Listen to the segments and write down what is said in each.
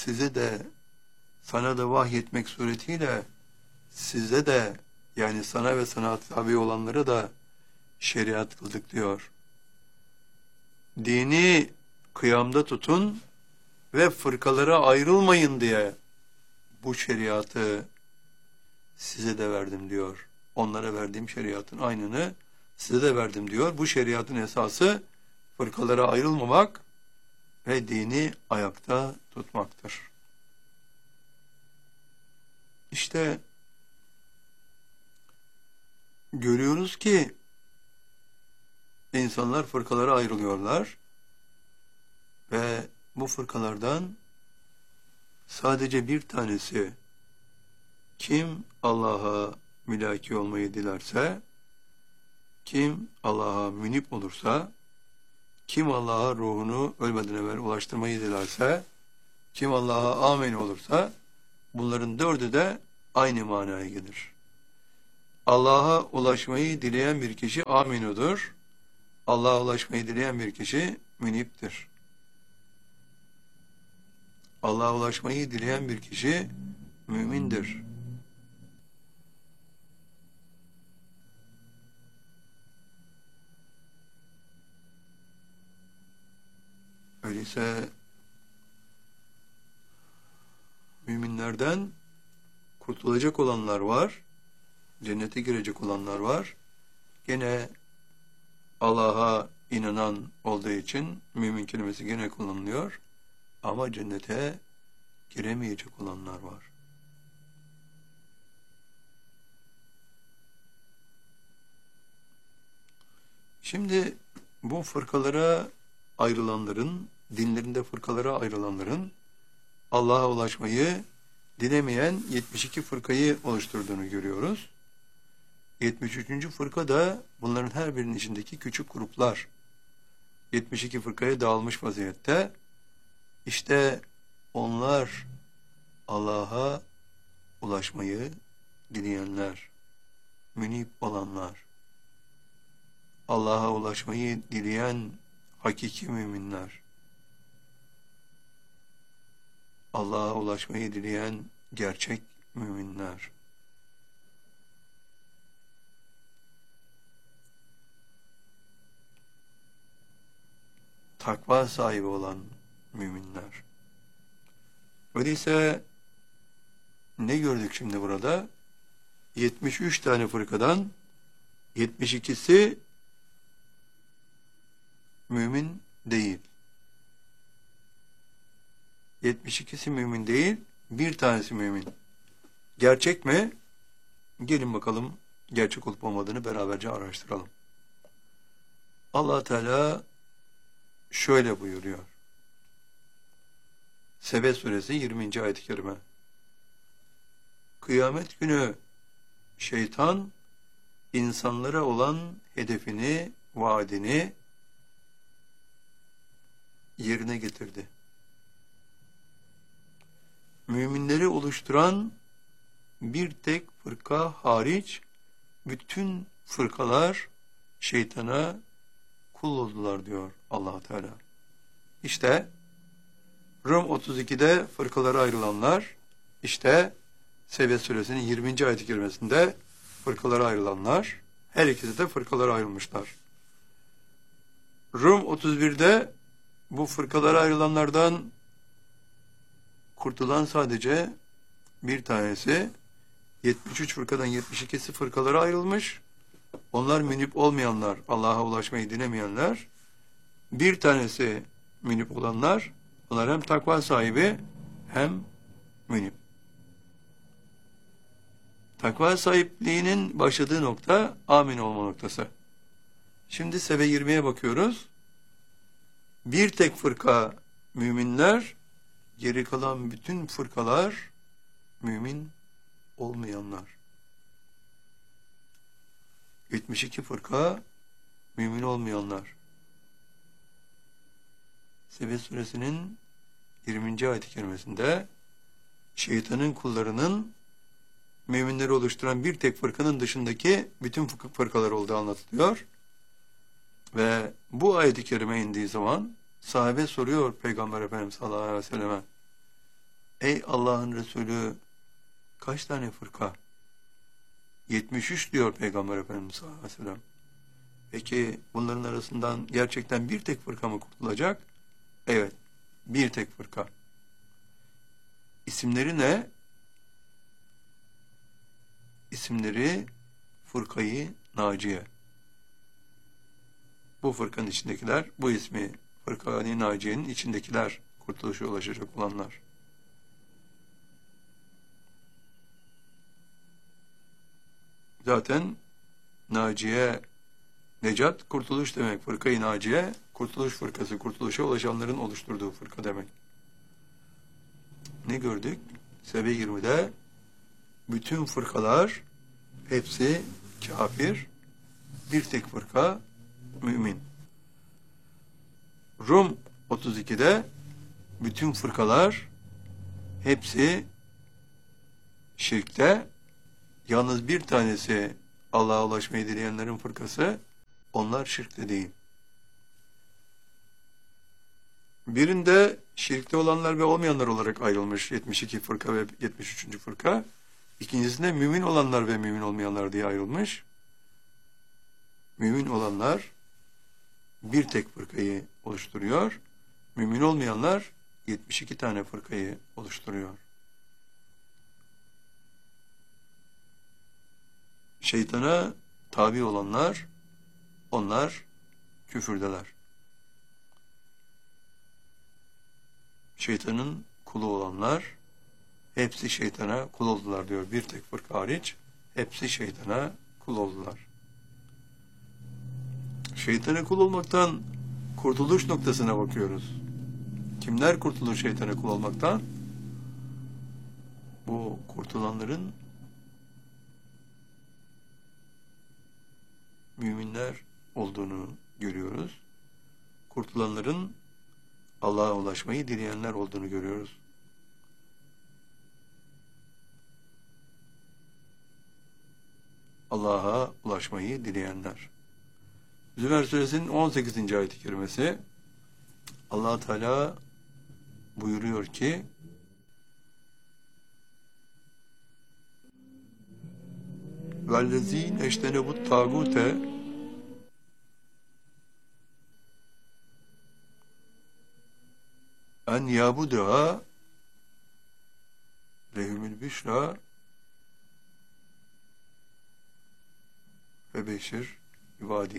size de sana da vahyetmek suretiyle size de, yani sana ve sana tabi olanlara da şeriat kıldık diyor. Dini kıyamda tutun ve fırkalara ayrılmayın diye bu şeriatı size de verdim diyor. Onlara verdiğim şeriatın aynını size de verdim diyor. Bu şeriatın esası fırkalara ayrılmamak ve dini ayakta tutmaktır. İşte görüyoruz ki insanlar fırkalara ayrılıyorlar ve bu fırkalardan sadece bir tanesi, kim Allah'a mülaki olmayı dilerse, kim Allah'a münip olursa, kim Allah'a ruhunu ölmeden evvel ulaştırmayı dilerse, kim Allah'a amin olursa, bunların dördü de aynı manaya gelir. Allah'a ulaşmayı dileyen bir kişi aminudur. Allah'a ulaşmayı dileyen bir kişi müniptir. Allah'a ulaşmayı dileyen bir kişi mümindir. Öyleyse müminlerden kurtulacak olanlar var, cennete girecek olanlar var. Gene Allah'a inanan olduğu için mümin kelimesi gene kullanılıyor. Ama cennete giremeyecek olanlar var. Şimdi bu fırkalara ayrılanların, dinlerinde fırkalara ayrılanların Allah'a ulaşmayı dilemeyen 72 fırkayı oluşturduğunu görüyoruz. 73. fırka da bunların her birinin içindeki küçük gruplar. 72 fırkaya dağılmış vaziyette. İşte onlar Allah'a ulaşmayı dileyenler, münip olanlar, Allah'a ulaşmayı dileyen hakiki müminler, Allah'a ulaşmayı dileyen gerçek müminler. Takva sahibi olan müminler. Öyleyse ne gördük şimdi burada? 73 tane fırkadan 72'si mümin değil. 72'si mümin değil, bir tanesi mümin. Gerçek mi? Gelin bakalım gerçek olup olmadığını beraberce araştıralım. Allah Teala şöyle buyuruyor. Sebe suresi 20. ayet-i kerime. Kıyamet günü şeytan insanlara olan hedefini, vaadini yerine getirdi. Müminleri oluşturan bir tek fırka hariç bütün fırkalar şeytana kul oldular diyor Allah Teala. İşte Rum 32'de fırkalara ayrılanlar, işte Sebe suresinin 20. ayet-i kerimesinde fırkalara ayrılanlar, her ikisi de fırkalara ayrılmışlar. Rum 31'de bu fırkalara ayrılanlardan kurtulan sadece bir tanesi, 73 fırkadan 72'si fırkalara ayrılmış. Onlar münip olmayanlar, Allah'a ulaşmayı dilemeyenler. Bir tanesi münip olanlar, onlar hem takva sahibi hem münip. Takva sahipliğinin başladığı nokta amin olma noktası. Şimdi Sebe 20'ye bakıyoruz. Bir tek fırka müminler, geri kalan bütün fırkalar mümin olmayanlar. 72 fırka mümin olmayanlar. Sebe suresinin 20. ayet-i kerimesinde şeytanın kullarının müminleri oluşturan bir tek fırkanın dışındaki bütün fırkalar olduğu anlatılıyor. Ve bu ayet-i kerime indiği zaman sahabe soruyor Peygamber Efendimiz sallallahu aleyhi ve selleme, Ey Allah'ın Resulü, kaç tane fırka? 73 diyor Peygamber Efendimiz sallallahu aleyhi ve sellem. Peki bunların arasından gerçekten bir tek fırka mı kurtulacak? Evet, bir tek fırka. İsimleri ne? İsimleri Fırkayı Naciye. Bu fırkanın içindekiler, bu ismi Fırkayı Naciye'nin içindekiler, kurtuluşa ulaşacak olanlar. Zaten Naciye, Necat, kurtuluş demek. Fırkayı Naciye, kurtuluş fırkası, kurtuluşa ulaşanların oluşturduğu fırka demek. Ne gördük? Sebe 20'de bütün fırkalar hepsi kafir, bir tek fırka mümin. Rum 32'de bütün fırkalar hepsi şirkte, yalnız bir tanesi Allah'a ulaşmayı dileyenlerin fırkası, onlar şirkte değil. Birinde şirkte olanlar ve olmayanlar olarak ayrılmış 72 fırka ve 73. fırka. İkincisinde mümin olanlar ve mümin olmayanlar diye ayrılmış. Mümin olanlar bir tek fırkayı oluşturuyor. Mümin olmayanlar 72 tane fırkayı oluşturuyor. Şeytana tabi olanlar, onlar küfürdeler. Şeytanın kulu olanlar, hepsi şeytana kul oldular diyor. Bir tek fırka hariç, hepsi şeytana kul oldular. Şeytana kul olmaktan kurtuluş noktasına bakıyoruz. Kimler kurtulur şeytana kul olmaktan? Bu kurtulanların müminler olduğunu görüyoruz. Kurtulanların Allah'a ulaşmayı dileyenler olduğunu görüyoruz. Allah'a ulaşmayı dileyenler. Zümer Suresinin 18. ayet-i kerimesi, Allah Teala buyuruyor ki, وَالَّذ۪ينَ اَجْتَنَبُوا الطَّاغُوتَ en yabuduha lehumul büşra ve beşir ibadi.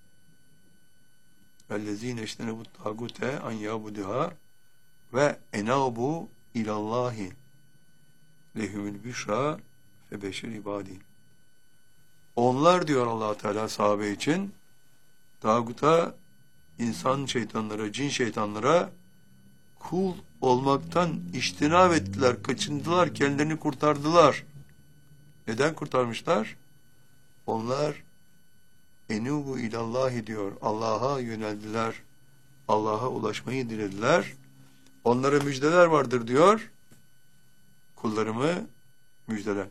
Ellezine eştenebut tagute en yabuduha ve enabu ilallahi lehumul büşra ve beşir ibadi. Onlar diyor Allah Teala sahabe için, tağuta, insan şeytanlara, cin şeytanlara kul olmaktan iştinab ettiler, kaçındılar, kendilerini kurtardılar. Neden kurtarmışlar? Onlar enubu ilallahi diyor, Allah'a yöneldiler, Allah'a ulaşmayı dilediler. Onlara müjdeler vardır diyor, kullarımı müjdele.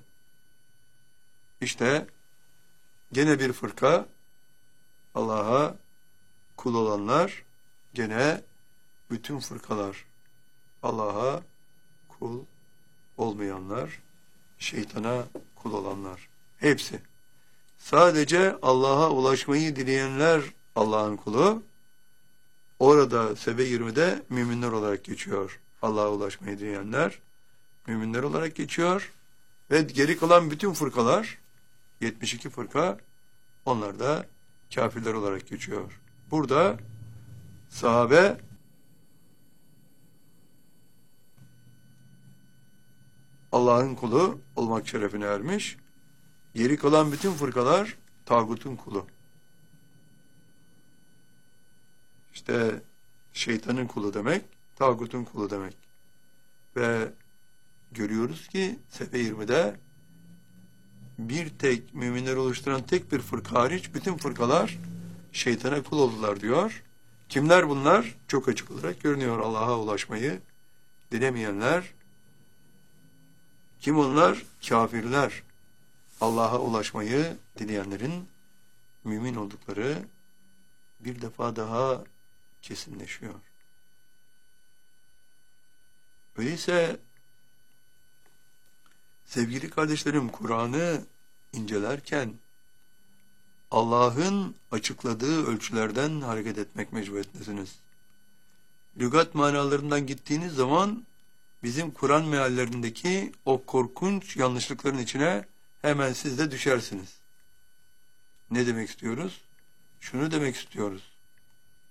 İşte gene bir fırka, Allah'a kul olanlar, gene bütün fırkalar, Allah'a kul olmayanlar, şeytana kul olanlar, hepsi. Sadece Allah'a ulaşmayı dileyenler Allah'ın kulu. Orada Sebe 20'de müminler olarak geçiyor. Allah'a ulaşmayı dileyenler müminler olarak geçiyor. Ve geri kalan bütün fırkalar, 72 fırka, onlar da kafirler olarak geçiyor. Burada sahabe Allah'ın kulu olmak şerefine ermiş. Geri kalan bütün fırkalar tağutun kulu. İşte şeytanın kulu demek, tağutun kulu demek. Ve görüyoruz ki Sebe 20'de bir tek müminleri oluşturan tek bir fırka hariç bütün fırkalar şeytana kul oldular diyor. Kimler bunlar? Çok açık olarak görünüyor. Allah'a ulaşmayı dilemeyenler. Kim onlar? Kafirler. Allah'a ulaşmayı dileyenlerin mümin oldukları bir defa daha kesinleşiyor. Öyleyse Sevgili kardeşlerim, Kur'an'ı incelerken Allah'ın açıkladığı ölçülerden hareket etmek mecburiyetindesiniz. Lügat manalarından gittiğiniz zaman bizim Kur'an meallerindeki o korkunç yanlışlıkların içine hemen siz de düşersiniz. Ne demek istiyoruz? Şunu demek istiyoruz.